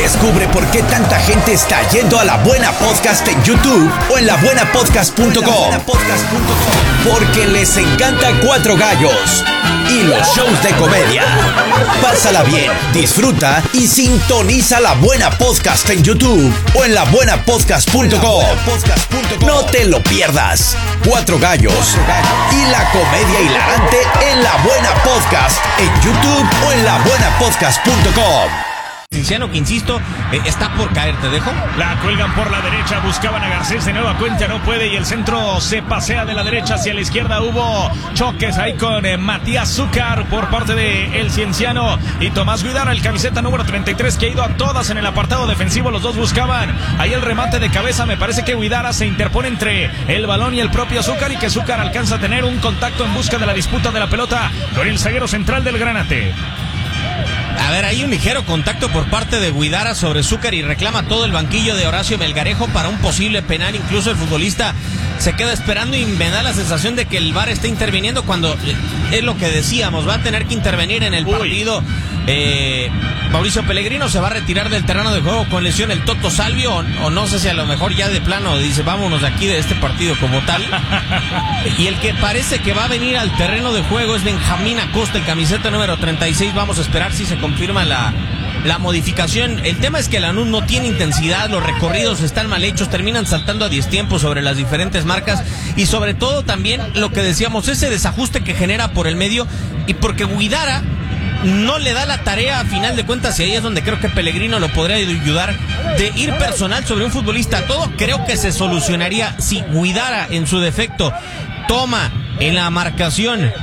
Descubre por qué tanta gente está yendo a La Buena Podcast en YouTube o en labuenapodcast.com. Porque les encanta Cuatro Gallos y los shows de comedia. Pásala bien, disfruta y sintoniza La Buena Podcast en YouTube o en labuenapodcast.com. No te lo pierdas. Cuatro Gallos y la comedia hilarante en La Buena Podcast en YouTube o en labuenapodcast.com. Cienciano, que insisto, está por caer, ¿te dejo? La cuelgan por la derecha, buscaban a Garcés de nueva cuenta, no puede, y el centro se pasea de la derecha hacia la izquierda. Hubo choques ahí con Matías Zúcar por parte de el Cienciano y Tomás Guidara, el camiseta número 33, que ha ido a todas en el apartado defensivo. Los dos buscaban ahí el remate de cabeza. Me parece que Guidara se interpone entre el balón y el propio Zúcar, y que Zúcar alcanza a tener un contacto en busca de la disputa de la pelota con el zaguero central del Granate. A ver, hay un ligero contacto por parte de Guidara sobre Zúcar y reclama todo el banquillo de Horacio Melgarejo para un posible penal. Incluso el futbolista se queda esperando y me da la sensación de que el VAR está interviniendo cuando es lo que decíamos, va a tener que intervenir en el partido. Mauricio Pellegrino se va a retirar del terreno de juego con lesión el Toto Salvio, o no sé si a lo mejor ya de plano dice vámonos de aquí de este partido como tal. Y el que parece que va a venir al terreno de juego es Benjamín Acosta, el camiseta número 36. Vamos a esperar si se confirma la modificación. El tema es que Lanús no tiene intensidad, los recorridos están mal hechos, terminan saltando a 10 tiempos sobre las diferentes marcas, y sobre todo también lo que decíamos, ese desajuste que genera por el medio, y porque Guidara no le da la tarea a final de cuentas, y ahí es donde creo que Pellegrino lo podría ayudar, de ir personal sobre un futbolista. Todo creo que se solucionaría si Guidara en su defecto toma en la marcación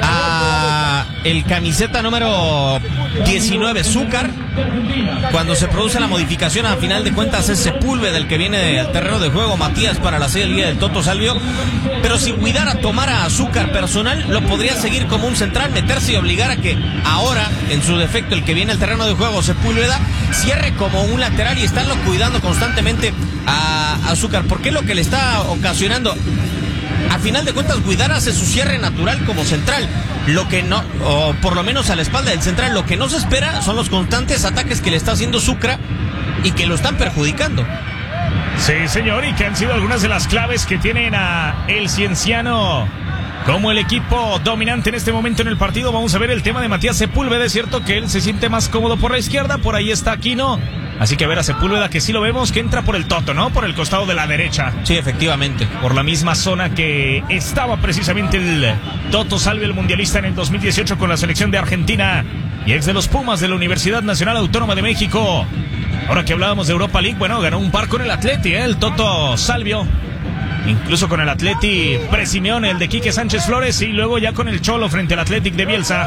a el camiseta número 19 Zúcar. Cuando se produce la modificación, a final de cuentas es Sepúlveda el que viene al terreno de juego, Matías para la salida del Toto Salvio. Pero si Guidara tomara a Zúcar personal, lo podría seguir como un central, meterse y obligar a que ahora, en su defecto, el que viene al terreno de juego, Sepúlveda, cierre como un lateral y estarlo cuidando constantemente a Zúcar, porque es lo que le está ocasionando. A final de cuentas, Guidara hace su cierre natural como central. Lo que no, o por lo menos a la espalda del central, lo que no se espera son los constantes ataques que le está haciendo Zúcar y que lo están perjudicando. Sí, señor, y que han sido algunas de las claves que tienen a el Cienciano como el equipo dominante en este momento en el partido. Vamos a ver el tema de Matías Sepúlveda. Es cierto que él se siente más cómodo por la izquierda, por ahí está Aquino. Así que a ver a Sepúlveda, que sí lo vemos, que entra por el Toto, ¿no? Por el costado de la derecha. Sí, efectivamente. Por la misma zona que estaba precisamente el Toto Salvio, el mundialista en el 2018 con la selección de Argentina y ex de los Pumas de la Universidad Nacional Autónoma de México. Ahora que hablábamos de Europa League, bueno, ganó un par con el Atleti, el Toto Salvio. Incluso con el Atleti pre-Simeone, el de Quique Sánchez Flores, y luego ya con el Cholo frente al Athletic de Bielsa.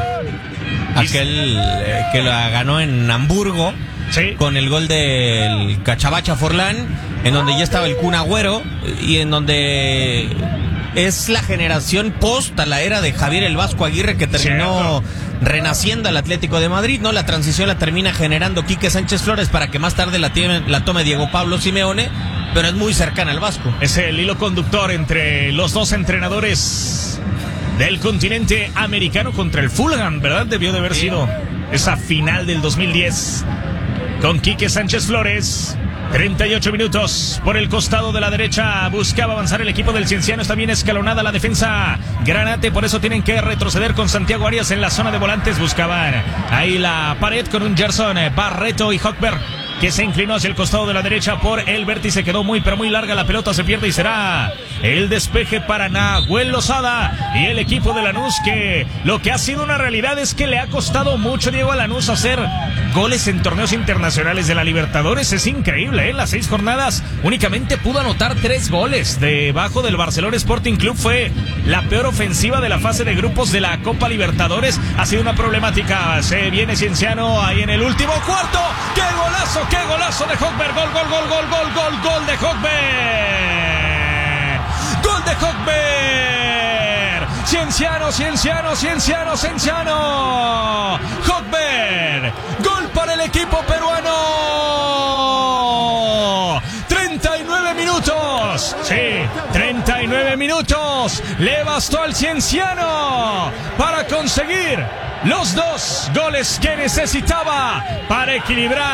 Aquel que la ganó en Hamburgo. Sí. Con el gol del Cachabacha Forlán, en donde ya estaba el Kun Agüero, y en donde es la generación post a la era de Javier el Vasco Aguirre, que terminó renaciendo al Atlético de Madrid, ¿no? La transición la termina generando Quique Sánchez Flores para que más tarde la tome Diego Pablo Simeone, pero es muy cercana al Vasco. Es el hilo conductor entre los dos entrenadores del continente americano contra el Fulham, ¿verdad? Debió de haber sido esa final del 2010. Con Quique Sánchez Flores, 38 minutos por el costado de la derecha. Buscaba avanzar el equipo del Cienciano. Está bien escalonada la defensa Granate, por eso tienen que retroceder con Santiago Arias en la zona de volantes. Buscaban ahí la pared con un Gerson Barreto y Hochberg, que se inclinó hacia el costado de la derecha por el vértice. Quedó muy pero muy larga, la pelota se pierde y será el despeje para Nahuel Lozada y el equipo de Lanús, que lo que ha sido una realidad es que le ha costado mucho, Diego, a Lanús hacer goles en torneos internacionales de la Libertadores. Es increíble, en las 6 jornadas únicamente pudo anotar 3 goles. Debajo del Barcelona Sporting Club fue la peor ofensiva de la fase de grupos de la Copa Libertadores. Ha sido una problemática. Se viene Cienciano ahí en el último cuarto. ¡Qué golazo! ¡Qué golazo de Hochberg! ¡Gol de Hochberg! ¡Gol de Hochberg! ¡Cienciano! ¡Hochberg! ¡Gol para el equipo peruano! 39 minutos. Sí, 39 minutos. Le bastó al Cienciano para conseguir los 2 goles que necesitaba para equilibrar